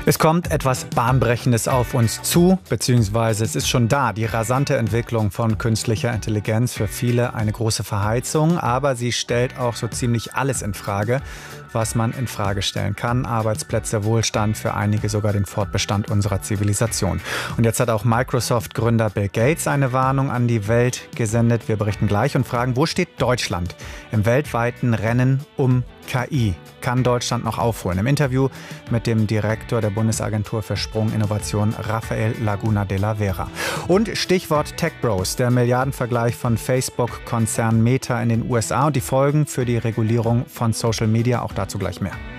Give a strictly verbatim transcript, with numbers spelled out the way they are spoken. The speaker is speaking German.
Es kommt etwas Bahnbrechendes auf uns zu, beziehungsweise es ist schon da. Die rasante Entwicklung von künstlicher Intelligenz, für viele eine große Verheißung, aber sie stellt auch so ziemlich alles in Frage, was man in Frage stellen kann. Arbeitsplätze, Wohlstand, für einige sogar den Fortbestand unserer Zivilisation. Und jetzt hat auch Microsoft-Gründer Bill Gates eine Warnung an die Welt gesendet. Wir berichten gleich und fragen, wo steht Deutschland im weltweiten Rennen um K I? Kann Deutschland noch aufholen? Im Interview mit dem Direktor der Bundesagentur für Sprunginnovation, Rafael Laguna de la Vera. Und Stichwort Tech Bros, der Milliardenvergleich von Facebook-Konzern Meta in den U S A und die Folgen für die Regulierung von Social Media. Auch dazu gleich mehr.